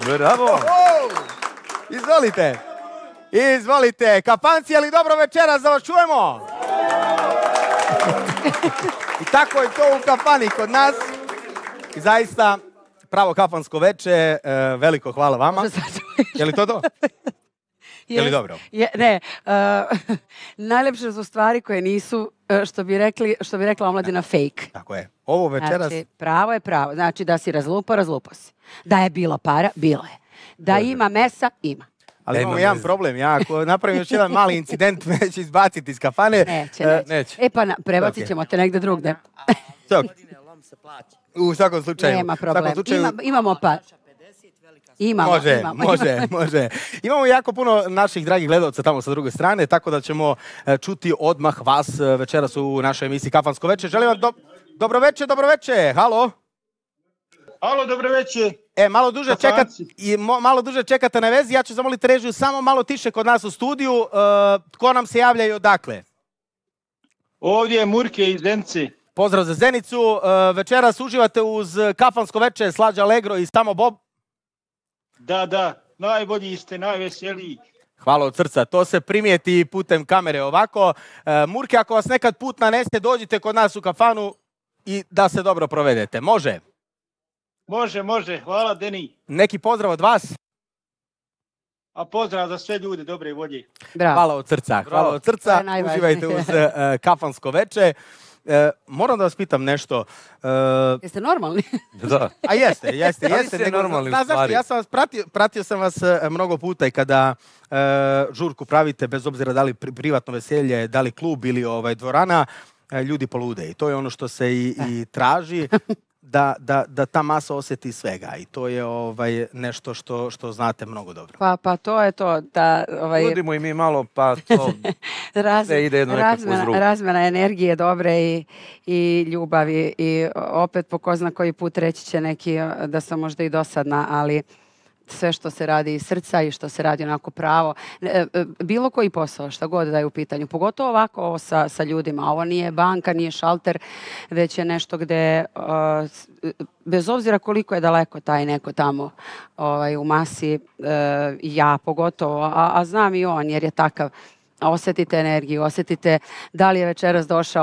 Bravo! Izvolite. Izvolite. Kafanci, ali dobro večeras da vas čujemo. I tako je to u kafani kod nas. I zaista, pravo kafansko veče, veliko hvala vama. Je li to to? Je li dobro? Ne, najlepše su stvari koje nisu, što bi rekla omladina, fake. Tako je. Ovo večeras... Znači, pravo je pravo. Znači, da si razlupo si. Da je bilo para, bilo je. Da ima mesa, ima. Ali imamo jedan problem. Ja ako napravim još jedan mali incident, me će izbaciti iz kafane. Neće. E pa prebacit ćemo te negde drugde. U svakom slučaju. Nema problema. Imamo par. Može. Imamo jako puno naših dragih gledalca tamo sa druge strane, tako da ćemo čuti odmah vas večeras u našoj emisiji Kafansko veče. Želim vam dobro veče. Halo, dobro veče. Malo duže čekate na vezi. Ja ću zamoliti režiju samo malo tiše kod nas u studiju. Tko nam se javlja i odakle? Ovdje je Murke iz Zenice. Pozdrav za Zenicu. Večeras uživate uz Kafansko veče, Slađa Allegro i Samo Bob. Da, najbolji ste, najveseliji. Hvala od srca, to se primijeti putem kamere ovako. Murke, ako vas nekad put nanese, dođite kod nas u kafanu i da se dobro provedete. Može? Može, hvala Deni. Neki pozdrav od vas? A pozdrav za sve ljude, dobre volje. Hvala od srca, uživajte uz Kafansko veče. Moram da vas pitam nešto. Jeste normalni? Da. A jeste. Ja sam vas pratio sam vas mnogo puta i kada žurku pravite, bez obzira da li privatno veselje, da li klub ili dvorana, ljudi polude. I to je ono što se i traži. Da ta masa osjeti svega i to je nešto što znate mnogo dobro. Pa to je to. Nudimo i mi malo, pa to sve ide jedno nekako uz ruku. Razmjena energije dobre i ljubavi i opet po ko zna koji put reći će neki da sam možda i dosadna, ali sve što se radi iz srca i što se radi onako pravo. Bilo koji posao, šta god da je u pitanju. Pogotovo ovako sa ljudima. Ovo nije banka, nije šalter, već je nešto gde, bez obzira koliko je daleko taj neko tamo u masi, ja pogotovo, a znam i on jer je takav, osjetite energiju, osjetite da li je večeras došao